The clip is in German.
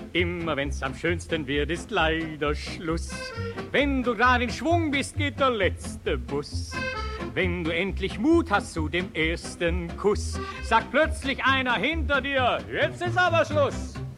Immer wenn's am schönsten wird, ist leider Schluss. Wenn du grad in Schwung bist, geht der letzte Bus. Wenn du endlich Mut hast zu dem ersten Kuss, sagt plötzlich einer hinter dir, jetzt ist aber Schluss.